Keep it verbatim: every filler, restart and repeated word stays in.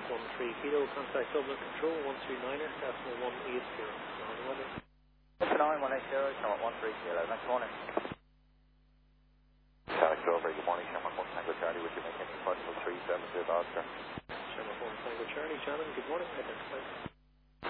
one three Kilo, contact Dublin Control one three niner, decimal one eight zero. nine one eight zero, Shamrock one three Kilo, next morning. Alex Dover, good morning, Shamrock one Tango Charlie, would you make any personal three seven zero Oscar? Shamrock one Tango Charlie, Shannon, good morning, identify.